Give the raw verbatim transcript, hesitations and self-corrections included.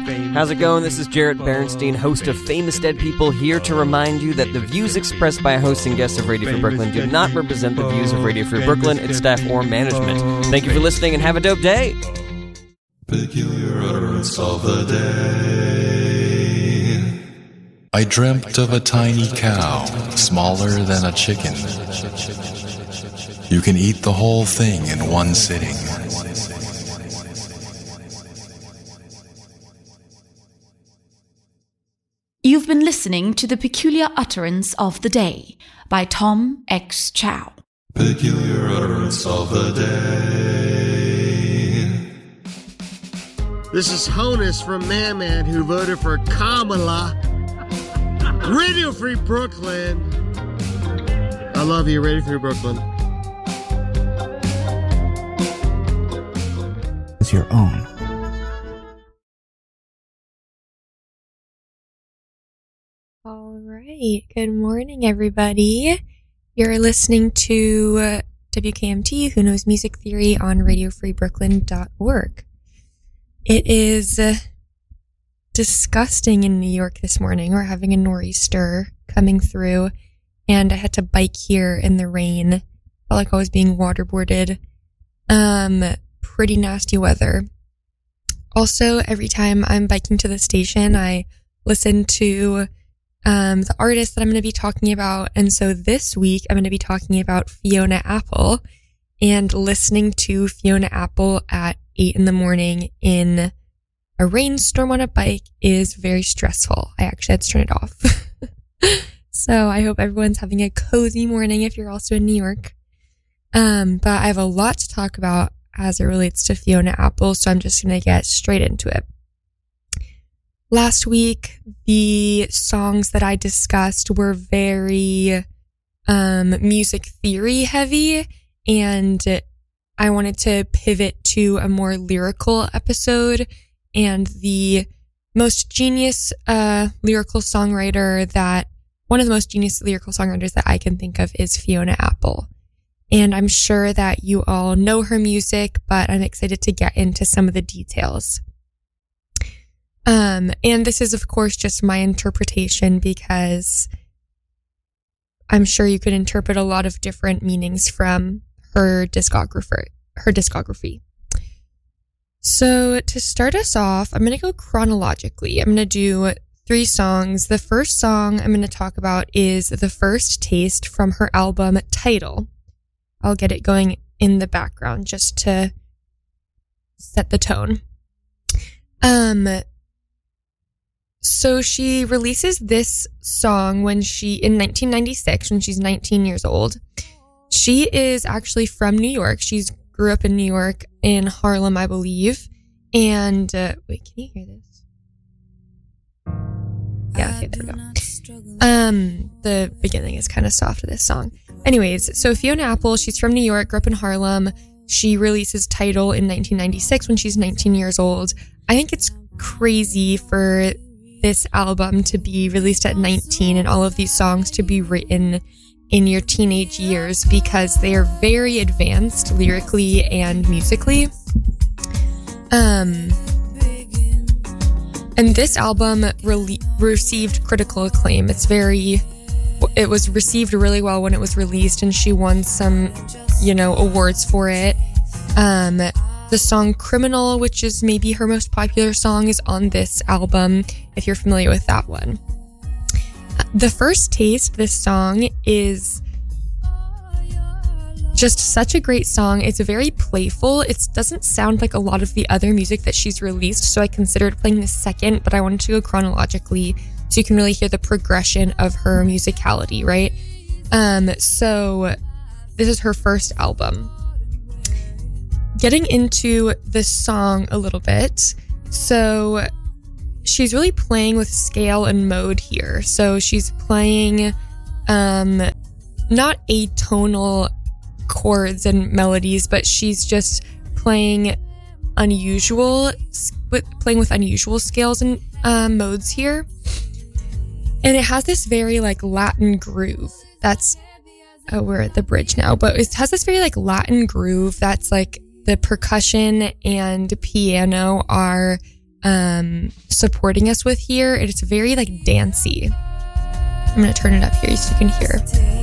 How's it going? This is Jarrett Berenstein, host of Famous Dead People, here to remind you that the views expressed by hosts and guests of Radio Free Brooklyn do not represent the views of Radio Free Brooklyn, its staff, or management. Thank you for listening and have a dope day. Peculiar utterance of the day. I dreamt of a tiny cow, smaller than a chicken. You can eat the whole thing in one sitting. You've been listening to The Peculiar Utterance of the Day by Tom X. Chow. Peculiar utterance of the day. This is Honus from Man Man, who voted for Kamala. Radio Free Brooklyn. I love you, Radio Free Brooklyn. It's your own. All right. Good morning, everybody. You're listening to uh, W K M T, Who Knows Music Theory, on radio free brooklyn dot org. It is uh, disgusting in New York this morning. We're having a nor'easter coming through, and I had to bike here in the rain. Felt like I was being waterboarded. Um, pretty nasty weather. Also, every time I'm biking to the station, I listen to um, the artist that I'm going to be talking about. And so this week, I'm going to be talking about Fiona Apple, and listening to Fiona Apple at eight in the morning in a rainstorm on a bike is very stressful. I actually had to turn it off. So I hope everyone's having a cozy morning if you're also in New York. Um, but I have a lot to talk about as it relates to Fiona Apple, so I'm just going to get straight into it. Last week, the songs that I discussed were very um, music theory heavy, and I wanted to pivot to a more lyrical episode, and the most genius uh, lyrical songwriter that, one of the most genius lyrical songwriters that I can think of is Fiona Apple. And I'm sure that you all know her music, but I'm excited to get into some of the details. Um, and this is, of course, just my interpretation, because I'm sure you could interpret a lot of different meanings from her discography, her discography. So to start us off, I'm going to go chronologically. I'm going to do three songs. The first song I'm going to talk about is The First Taste from her album Tidal. I'll get it going in the background just to set the tone. Um, so she releases this song when she, in nineteen ninety-six, when she's nineteen years old. She is actually from New York. She's grew up in New York, in Harlem, I believe. And, uh, wait, can you hear this? Yeah, okay, there we go. Um, the beginning is kind of soft of this song. Anyways, so Fiona Apple, she's from New York, grew up in Harlem. She releases Tidal in nineteen ninety-six when she's nineteen years old. I think it's crazy for this album to be released at nineteen and all of these songs to be written in your teenage years, because they are very advanced lyrically and musically. Um, and this album re- received critical acclaim. It's very... It was received really well when it was released, and she won some, you know, awards for it. Um, the song Criminal, which is maybe her most popular song, is on this album, if you're familiar with that one. The First Taste, this song, is just such a great song. It's very playful. It doesn't sound like a lot of the other music that she's released, so I considered playing this second, but I wanted to go chronologically so you can really hear the progression of her musicality, right? Um, so this is her first album. Getting into the song a little bit. So she's really playing with scale and mode here. So she's playing um, not atonal chords and melodies, but she's just playing unusual, playing with unusual scales and uh, modes here. And it has this very like Latin groove. That's, oh, we're at the bridge now, but it has this very like Latin groove that's like the percussion and piano are um, supporting us with here. It's very like dancey. I'm going to turn it up here so you can hear.